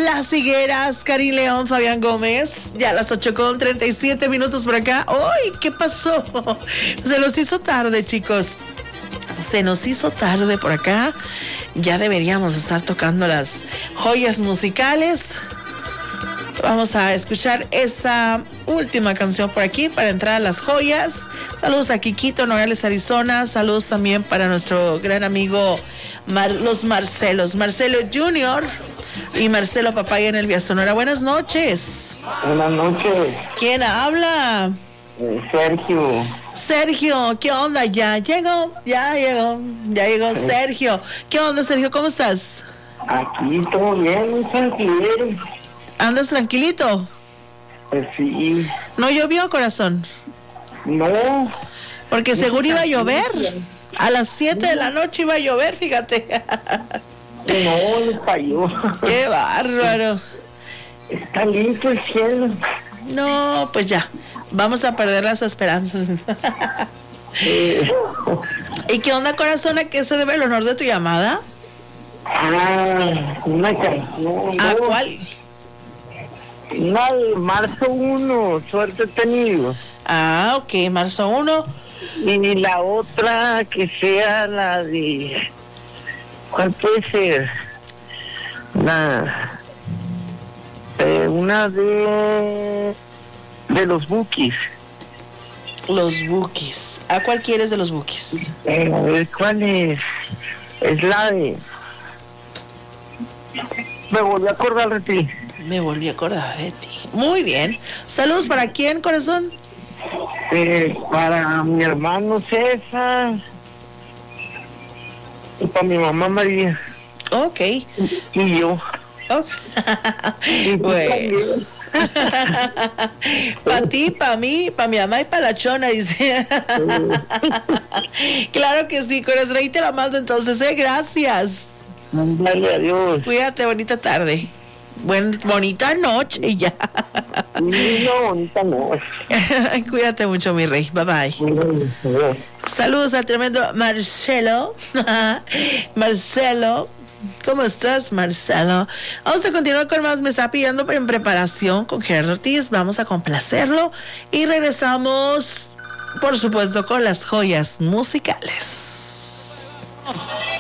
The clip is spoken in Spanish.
Las Higueras, Karin León, Fabián Gómez. Ya a las 8:37 por acá. ¡Ay! ¿Qué pasó? Se nos hizo tarde, chicos. Se nos hizo tarde por acá. Ya deberíamos estar tocando las joyas musicales. Vamos a escuchar esta última canción por aquí para entrar a las joyas. Saludos a Quiquito, Nogales, Arizona. Saludos también para nuestro gran amigo los Marcelos. Marcelo Junior y Marcelo Papaya en el Vía Sonora. Buenas noches. Buenas noches. ¿Quién habla? Sergio. Sergio, ¿qué onda? Ya llegó Sergio. ¿Qué onda, Sergio? ¿Cómo estás? Aquí todo bien, muy tranquilo. ¿Andas tranquilito? Pues sí. ¿No llovió, corazón? No. Porque seguro iba a llover. A las 7 de la noche iba a llover, fíjate. No, le falló. ¡Qué bárbaro! Está limpio el cielo. No, pues ya. Vamos a perder las esperanzas. ¿Y qué onda, corazón? ¿A qué se debe el honor de tu llamada? Una canción. ¿A cuál? Una de marzo 1, suerte he tenido. Ok, marzo 1. Y la otra que sea la de... ¿Cuál puede ser? Una de los Bukis. Los Bukis. ¿A cuál quieres de los Bukis? A ver, ¿cuál es? Es la de... Me volví a acordar de ti. Me volví a acordar de ti. Muy bien. Saludos para quién, corazón. Para mi hermano César y para mi mamá María. Ok. Y yo. Bueno. Para ti, para mí, para mi mamá y para la chona, dice. Claro que sí, corazón. Ahí te la mando entonces, gracias. Dale, adiós. Cuídate, bonita tarde. Bonita noche ya. No, bonita noche. Cuídate mucho, mi rey. Bye bye. Saludos al tremendo Marcelo. Marcelo, ¿cómo estás, Marcelo? Vamos a continuar con más. Me está pidiendo en preparación con Gerardo Ortiz. Vamos a complacerlo y regresamos, por supuesto, con las joyas musicales.